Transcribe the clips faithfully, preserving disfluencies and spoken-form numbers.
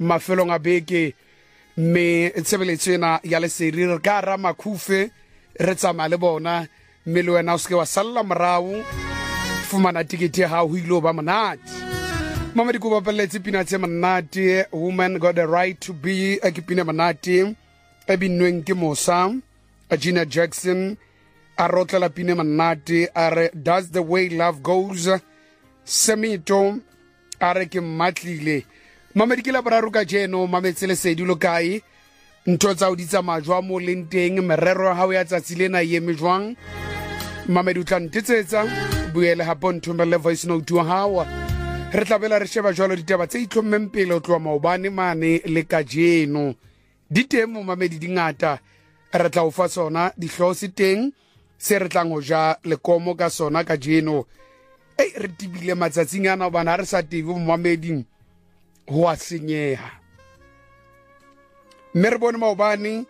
mafelong a beke me tshebeletso ena ya lesedi re ka ra makhufe re tsamaya le bona mme le wena o se wa salla morao fumana tikete ya hao ho ilo ba monate mama di kuba peletse pina tse monate woman got the right to be a kipina monate e binweng ke Mosa Gina Jackson a rotla pina monate are does the way love goes Semito are ke matlile mama di ke la boraro ka jeno mametsele sedi lo kae ntho tsa o ditsa majwa mo lenteng merero ha o ya tsatsi lena ye mejwang mama di utla ntsetsa buele ha ponto le voice note wa hawa re tlabela re sheba jwalo ditaba tse itlhommeng pele o tloa maobane mane le ka jeno di teng mo mamedi dingata re tla o fa sona di hlosi teng se re tlang ho ja le komo ka sona ka jeno e re tibile matsatsing ana bana re sa tivo mo mamedi ho a senyeha mme re bone maobane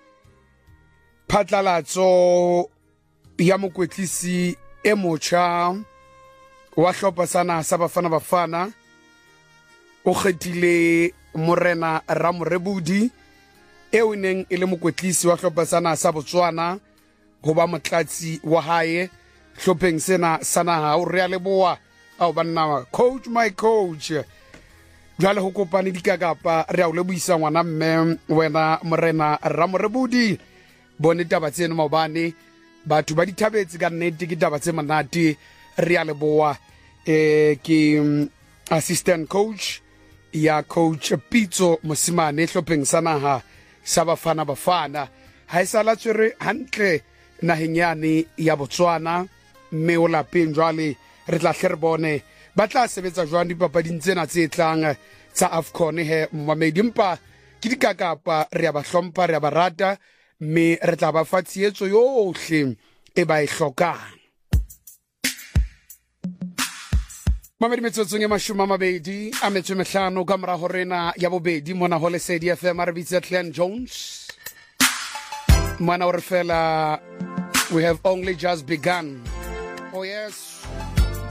phatlalatso ya mokwetlisi e motjha wa hlopa sana sa Bafana Bafana o kgethile Morena Ramorebodi eo neng e le mokwetlisi wa hlopa sana sa Botswana go ba motlatsi wa hae hlopeng sena sana ha o re a leboa ao banna coach my coach jwale ho kopane dikakapa re a o leboisa ngwana mme wena Morena Ramorebodi bone taba tseno maobane batho ba dithabetse ka nnete ke taba tse monate re a leboa eh ke assistant coach ya coach Pitso Mosimane hlopeng sana ha sa Bafana Bafana ha isala tswere hantle nahenyane ya Botswana mme o lapeng jwale re tla hlerbone ba tla sebetsa jwang dipapading tsena tse tlang tsa AFCON he mmamedi mpa ke dikakapa re ba hlompha re ba rata mme re tla ba fa tsietso yohle e ba e hlokang mamedi metsotso ya mashoma mabedi a metso mehlano ka mora horena ya bobedi mona ho Lesedi F M re bitsa Clan Jones mana o re fela we have only just begun oh yes